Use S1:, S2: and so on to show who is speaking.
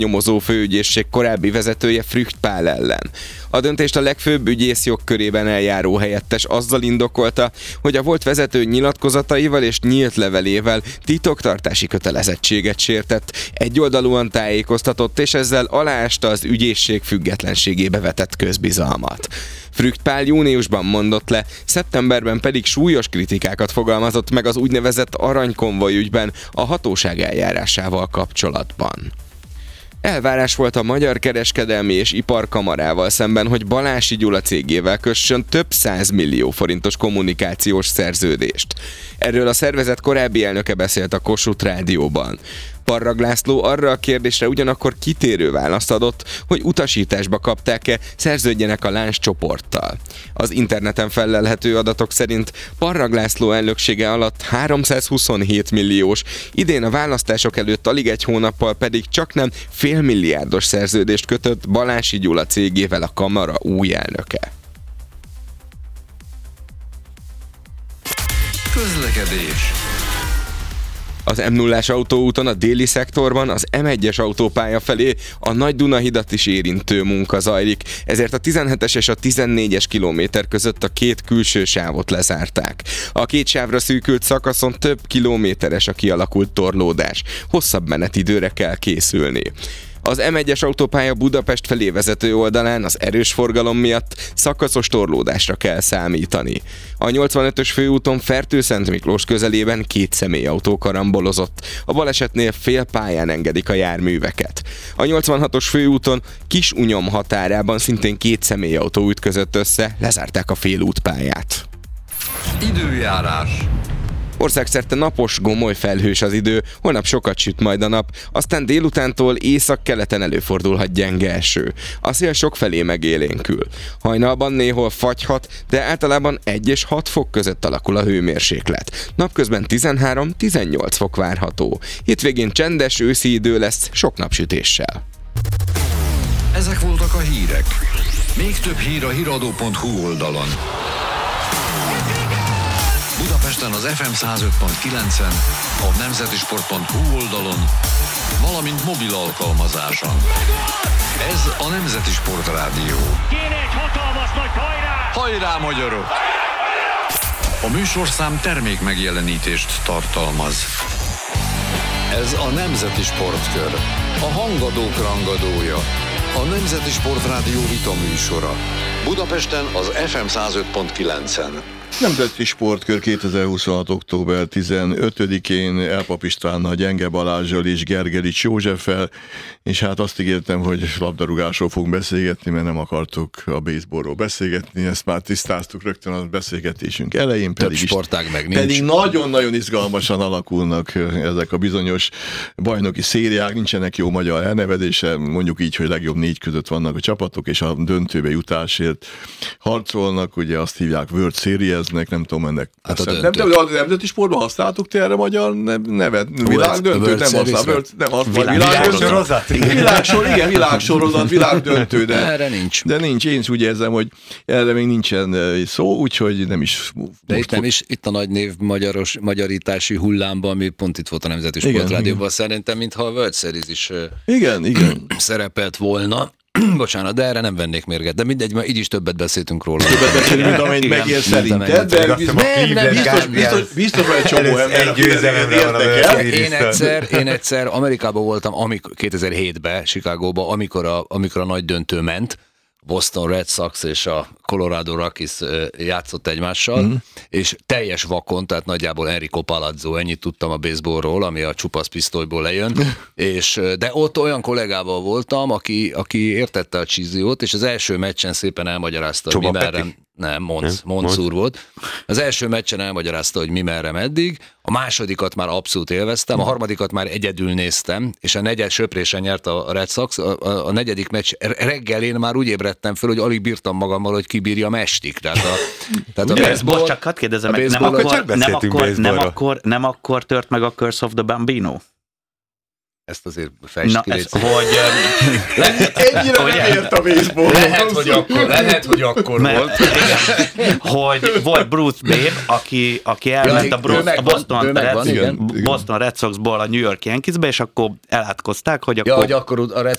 S1: nyomozó főügyészség korábbi vezetője Frücht Pál ellen. A döntést a legfőbb ügyész jogkörében eljáró helyettes azzal indokolta, hogy a volt vezető nyilatkozataival és nyílt levelével titoktartási kötelezettséget sértett, egyoldalúan tájékoztatott és ezzel aláásta az ügyészség függetlenségébe vetett közbizalmat. Frücht Pál júniusban mondott le, szeptemberben pedig súlyos kritikákat fogalmazott meg az úgynevezett aranykonvoj ügyben a hatóság eljárásával kapcsolatban. Elvárás volt a Magyar Kereskedelmi és Iparkamarával szemben, hogy Balási Gyula cégével kössön több 100 millió forintos kommunikációs szerződést. Erről a szervezet korábbi elnöke beszélt a Kossuth Rádióban. Parrag László arra a kérdésre ugyanakkor kitérő választ adott, hogy utasításba kapták-e, szerződjenek a Lánch csoporttal. Az interneten fellelhető adatok szerint Parrag László elnöksége alatt 327 milliós, idén a választások előtt alig egy hónappal pedig csaknem félmilliárdos szerződést kötött Balási Gyula cégével a kamara új elnöke.
S2: Közlekedés.
S1: Az M0-ás autóúton a déli szektorban az M1-es autópálya felé a Nagy-Duna-hidat is érintő munka zajlik, ezért a 17-es és a 14-es kilométer között a két külső sávot lezárták. A két sávra szűkült szakaszon több kilométeres a kialakult torlódás, hosszabb menetidőre kell készülni. Az M1-es autópálya Budapest felé vezető oldalán az erős forgalom miatt szakaszos torlódásra kell számítani. A 85-ös főúton Fertőszentmiklós közelében két személyautó karambolozott. A balesetnél fél pályán engedik a járműveket. A 86-os főúton Kis-Unyom határában szintén két személyautó ütközött össze, lezárták a félútpályát.
S2: Időjárás.
S1: Országszerte napos, gomoly felhős az idő, holnap sokat süt majd a nap, aztán délutántól északkeleten előfordulhat gyenge eső. A szél sokfelé megélénkül. Hajnalban néhol fagyhat, de általában 1 és 6 fok között alakul a hőmérséklet. Napközben 13-18 fok várható. Hétvégén csendes őszi idő lesz, sok napsütéssel.
S2: Ezek voltak a hírek. Még több hír a hiradó.hu oldalon. Budapesten az FM 105.9-en, a nemzetisport.hu oldalon, valamint mobil alkalmazáson. Ez a Nemzeti Sport Rádió.
S3: Kéne egy hatalmas nagy hajrá!
S2: Hajrá, magyarok! A műsorszám termék megjelenítést tartalmaz. Ez a Nemzeti Sportkör, a hangadók rangadója, a Nemzeti Sport Rádió vita műsora. Budapesten az FM 105.9-en.
S4: Nemzeti Sportkör 2026. október 15-én Elpap Istvánnal, Gyenge Balázsral és Gergelics Józseffel, és hát azt ígértem, hogy labdarúgásról fogunk beszélgetni, mert nem akartuk a baseballról beszélgetni, ezt már tisztáztuk rögtön a beszélgetésünk elején.
S5: Több sportág meg nincs.
S4: Pedig nagyon-nagyon izgalmasan alakulnak ezek a bizonyos bajnoki szériák, nincsenek jó magyar elnevezése, mondjuk így, hogy legjobb 4 között vannak a csapatok, és a döntőbe jutásért harcolnak, ugye azt hívják World Series-nek, nem tudom ennek.
S5: Hát
S4: a nemzeti sportban használtuk ti erre magyar nevet? Világdöntő? Nem használ. Világsorozat, világdöntő, de
S5: erre nincs.
S4: De nincs, én is úgy érzem, hogy erre még nincsen szó, úgyhogy nem is.
S5: De itt nem is, itt a nagy név magyarítási hullámban, ami pont itt volt a Nemzeti Sportrádióban, szerintem, mintha a World Series is
S4: igen.
S5: szerepelt volna. Bocsánat, de erre nem vennék mérget. De mindegy, mert így is többet beszéltünk róla.
S4: Többet beszélünk, mint amennyit megér szerinted, de biztos, hogy egy csomó ember
S5: Én egyszer Amerikában voltam 2007-ben, Chicagóban, amikor a nagy döntő ment, Boston Red Sox és a Colorado Rockies játszott egymással, és teljes vakon, tehát nagyjából Enrico Palazzo, ennyit tudtam a baseballról, ami a csupasz pisztolyból lejön, de ott olyan kollégával voltam, aki értette a csíziót, és az első meccsen szépen elmagyarázta, hogy mi merre... Nem, Monsz úr volt. Az első meccsen elmagyarázta, hogy mi merre meddig, a másodikat már abszolút élveztem, a harmadikat már egyedül néztem, és a negyed söprésen nyert a Red Sox, a negyedik meccs reggel én már úgy ébredtem föl, hogy alig bírtam magammal, hogy kibírja mestig. Tehát a baseball...
S6: Most csak hadd kérdezem meg, nem akkor tört meg a Curse of the Bambino?
S5: Ezt azért fejtsd ki.
S4: Ennyire nem ért a baseball.
S5: Lehet, hogy akkor volt.
S6: Hogy volt Bruce Babe, aki elment a Boston Red Soxból a New York Yankeesbe, és akkor elátkozták, hogy akkor...
S5: Ja, hogy akkor a Red